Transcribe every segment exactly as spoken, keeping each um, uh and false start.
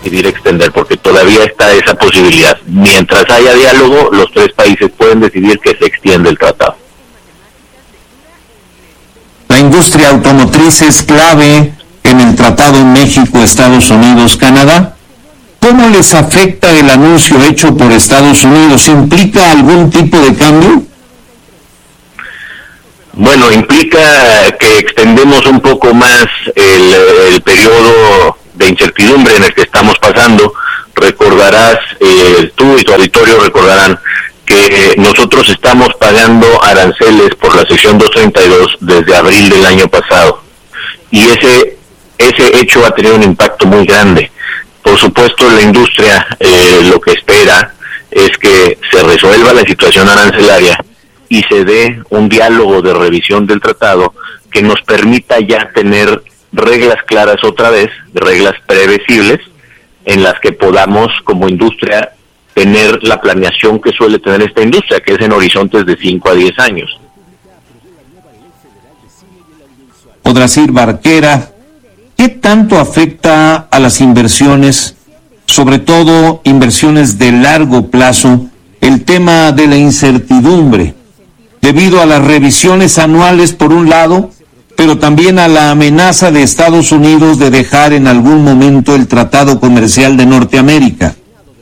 decidir extender, porque todavía está esa posibilidad. Mientras haya diálogo, los tres países pueden decidir que se extiende el tratado. La industria automotriz es clave en el tratado México, Estados Unidos, Canadá. ¿Cómo les afecta el anuncio hecho por Estados Unidos? ¿Implica algún tipo de cambio? Bueno, implica que extendemos un poco más el, el periodo de incertidumbre en el que estamos pasando. Recordarás, eh, tú y tu auditorio recordarán que nosotros estamos pagando aranceles por la sección doscientos treinta y dos desde abril del año pasado, y ese ese hecho ha tenido un impacto muy grande. Por supuesto, la industria eh, lo que espera es que se resuelva la situación arancelaria y se dé un diálogo de revisión del tratado que nos permita ya tener reglas claras otra vez, reglas previsibles, en las que podamos como industria tener la planeación que suele tener esta industria, que es en horizontes de cinco a diez años. Odrasir Barquera, ¿qué tanto afecta a las inversiones, sobre todo inversiones de largo plazo, el tema de la incertidumbre, debido a las revisiones anuales por un lado, pero también a la amenaza de Estados Unidos de dejar en algún momento el Tratado Comercial de Norteamérica?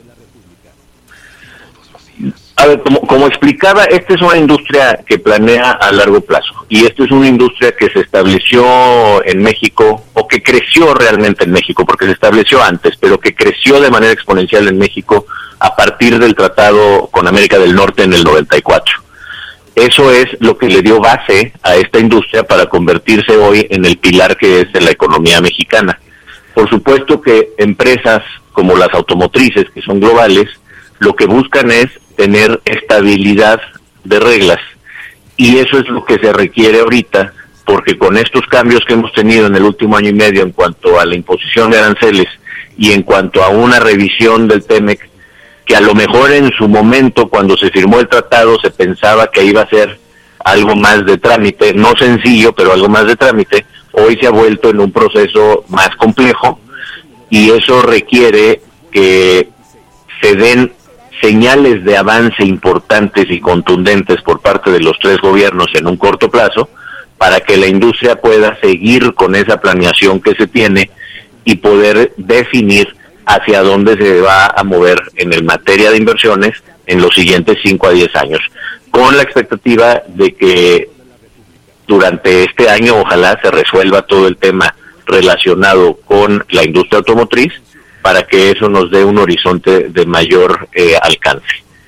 A ver, como, como explicaba, esta es una industria que planea a largo plazo, y esta es una industria que se estableció en México, o que creció realmente en México, porque se estableció antes, pero que creció de manera exponencial en México a partir del Tratado con América del Norte en el noventa y cuatro. Eso es lo que le dio base a esta industria para convertirse hoy en el pilar que es de la economía mexicana. Por supuesto que empresas como las automotrices, que son globales, lo que buscan es tener estabilidad de reglas, y eso es lo que se requiere ahorita, porque con estos cambios que hemos tenido en el último año y medio en cuanto a la imposición de aranceles y en cuanto a una revisión del TEMEC, que a lo mejor en su momento cuando se firmó el tratado se pensaba que iba a ser algo más de trámite, no sencillo, pero algo más de trámite, hoy se ha vuelto en un proceso más complejo, y eso requiere que se den señales de avance importantes y contundentes por parte de los tres gobiernos en un corto plazo, para que la industria pueda seguir con esa planeación que se tiene y poder definir hacia dónde se va a mover en el materia de inversiones en los siguientes cinco a diez años, con la expectativa de que durante este año ojalá se resuelva todo el tema relacionado con la industria automotriz, para que eso nos dé un horizonte de mayor eh, alcance.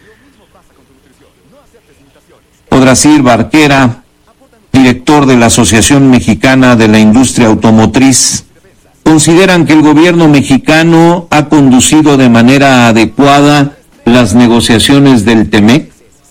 Odrasir Barquera, director de la Asociación Mexicana de la Industria Automotriz, ¿consideran que el gobierno mexicano ha conducido de manera adecuada las negociaciones del TEMEC?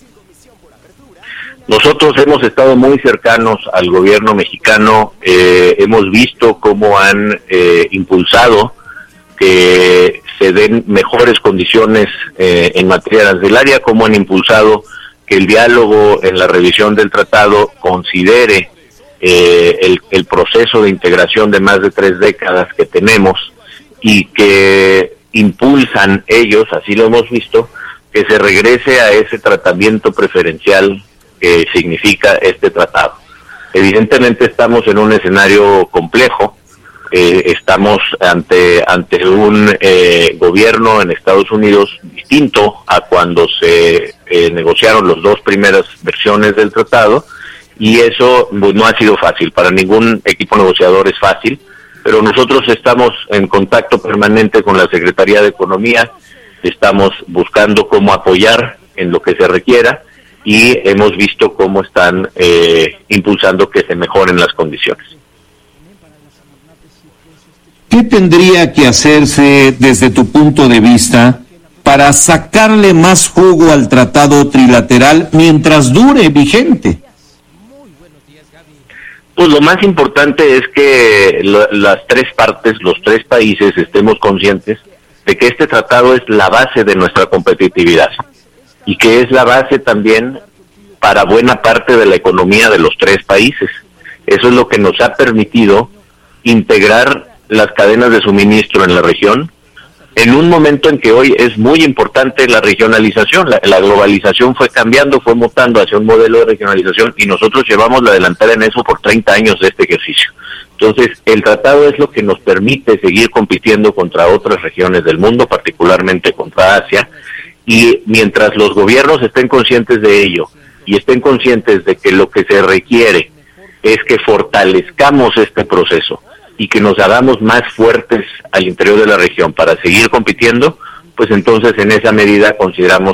Nosotros hemos estado muy cercanos al gobierno mexicano, eh, hemos visto cómo han eh, impulsado que se den mejores condiciones eh, en materia arancelaria, cómo han impulsado que el diálogo en la revisión del tratado considere eh, el, el proceso de integración de más de tres décadas que tenemos, y que impulsan ellos, así lo hemos visto, que se regrese a ese tratamiento preferencial que significa este tratado. Evidentemente estamos en un escenario complejo. Eh, estamos ante ante un eh, gobierno en Estados Unidos distinto a cuando se eh, negociaron las dos primeras versiones del tratado, y eso pues, no ha sido fácil, para ningún equipo negociador es fácil, pero nosotros estamos en contacto permanente con la Secretaría de Economía, estamos buscando cómo apoyar en lo que se requiera, y hemos visto cómo están eh, impulsando que se mejoren las condiciones. ¿Qué tendría que hacerse desde tu punto de vista para sacarle más jugo al tratado trilateral mientras dure vigente? Pues lo más importante es que lo, las tres partes, los tres países, estemos conscientes de que este tratado es la base de nuestra competitividad, y que es la base también para buena parte de la economía de los tres países. Eso es lo que nos ha permitido integrar las cadenas de suministro en la región, en un momento en que hoy es muy importante la regionalización. La, la globalización fue cambiando, fue mutando hacia un modelo de regionalización y nosotros llevamos la delantera en eso por treinta años de este ejercicio. Entonces, el tratado es lo que nos permite seguir compitiendo contra otras regiones del mundo, particularmente contra Asia, y mientras los gobiernos estén conscientes de ello y estén conscientes de que lo que se requiere es que fortalezcamos este proceso y que nos hagamos más fuertes al interior de la región para seguir compitiendo, pues entonces en esa medida consideramos